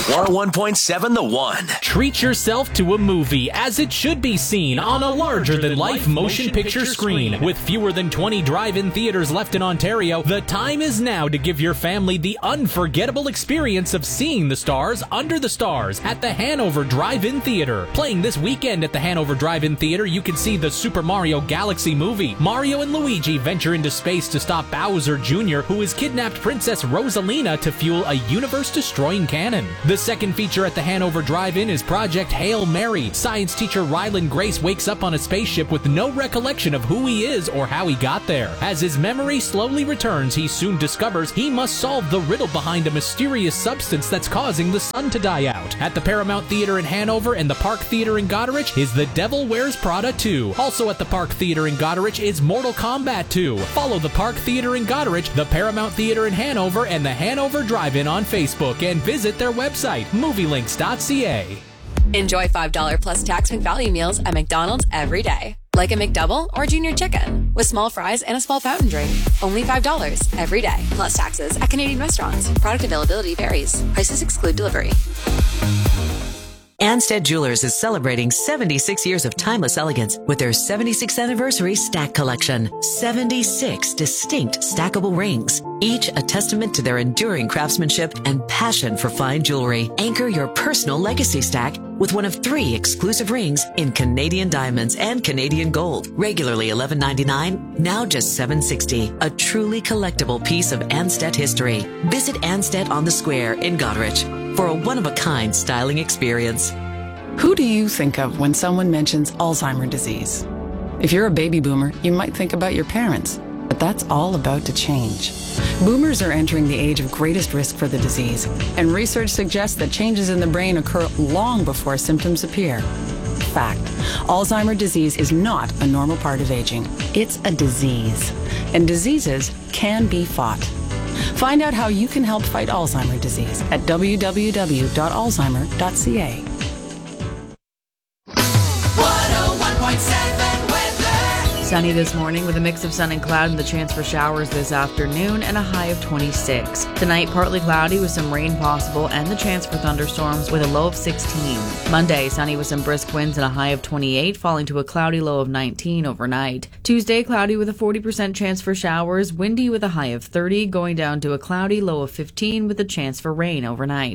101.7 The One. Treat yourself to a movie as it should be seen on a larger-than-life motion picture screen. With fewer than 20 drive-in theaters left in Ontario, the time is now to give your family the unforgettable experience of seeing the stars under the stars at the Hanover Drive-In Theater. Playing this weekend at the Hanover Drive-In Theater, you can see the Super Mario Galaxy movie. Mario and Luigi venture into space to stop Bowser Jr., who has kidnapped Princess Rosalina to fuel a universe-destroying cannon. The second feature at the Hanover Drive-In is Project Hail Mary. Science teacher Ryland Grace wakes up on a spaceship with no recollection of who he is or how he got there. As his memory slowly returns, he soon discovers he must solve the riddle behind a mysterious substance that's causing the sun to die out. At the Paramount Theater in Hanover and the Park Theater in Goderich is The Devil Wears Prada 2. Also at the Park Theater in Goderich is Mortal Kombat 2. Follow the Park Theater in Goderich, the Paramount Theater in Hanover, and the Hanover Drive-In on Facebook, and visit their website, movielinks.ca. Enjoy $5 plus tax value meals at McDonald's every day. Like a McDouble or Junior Chicken with small fries and a small fountain drink. Only $5 every day, plus taxes at Canadian restaurants. Product availability varies. Prices exclude delivery. Anstead Jewelers is celebrating 76 years of timeless elegance with their 76th anniversary stack collection. 76 distinct stackable rings, each a testament to their enduring craftsmanship and passion for fine jewelry. Anchor your personal legacy stack with one of 3 exclusive rings in Canadian diamonds and Canadian gold. Regularly $11.99, now just $7.60. A truly collectible piece of Anstead history. Visit Anstead on the Square in Goderich for a one-of-a-kind styling experience. Who do you think of when someone mentions Alzheimer's disease? If you're a baby boomer, you might think about your parents, but that's all about to change. Boomers are entering the age of greatest risk for the disease, and research suggests that changes in the brain occur long before symptoms appear. Fact: Alzheimer's disease is not a normal part of aging. It's a disease, and diseases can be fought. Find out how you can help fight Alzheimer's disease at www.alzheimer.ca. 101.7 weather. Sunny this morning with a mix of sun and cloud and the chance for showers this afternoon and a high of 26. Tonight, partly cloudy with some rain possible and the chance for thunderstorms with a low of 16. Monday, sunny with some brisk winds and a high of 28, falling to a cloudy low of 19 overnight. Tuesday, cloudy with a 40% chance for showers, windy with a high of 30, going down to a cloudy low of 15 with a chance for rain overnight.